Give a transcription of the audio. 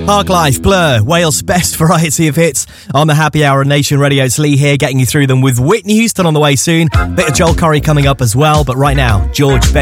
Parklife, Blur, Wales' best variety of hits on the Happy Hour on Nation Radio. It's Lee here, getting you through them with Whitney Houston on the way soon. Bit of Joel Corry coming up as well, but right now, George Ben.